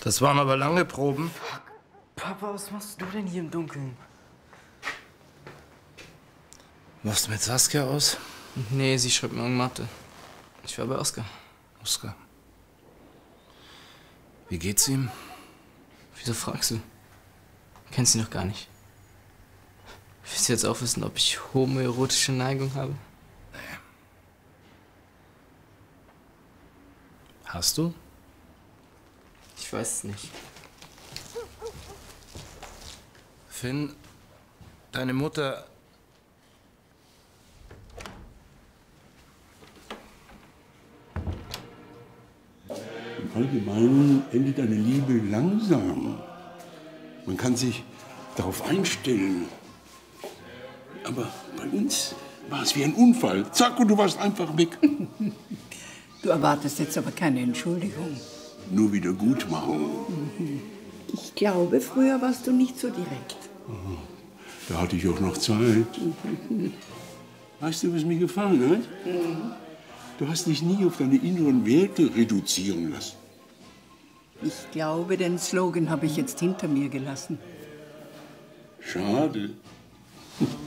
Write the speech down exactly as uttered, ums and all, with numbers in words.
Das waren aber lange Proben. Fuck. Papa, was machst du denn hier im Dunkeln? Machst du mit Saskia aus? Nee, sie schreibt morgen Mathe. Ich war bei Oskar. Oskar. Wie geht's ihm? Wieso fragst du? Du kennst ihn noch gar nicht. Willst du jetzt auch wissen, ob ich homoerotische Neigung habe? Nee. Hast du? Ich weiß es nicht. Finn, deine Mutter... Im Allgemeinen endet eine Liebe langsam. Man kann sich darauf einstellen. Aber bei uns war es wie ein Unfall. Zack, und du warst einfach weg. Du erwartest jetzt aber keine Entschuldigung. Nur wieder Gutmachung. Ich glaube, früher warst du nicht so direkt. Da hatte ich auch noch Zeit. Weißt du, was mir gefallen hat? Du hast dich nie auf deine inneren Werte reduzieren lassen. Ich glaube, den Slogan habe ich jetzt hinter mir gelassen. Schade.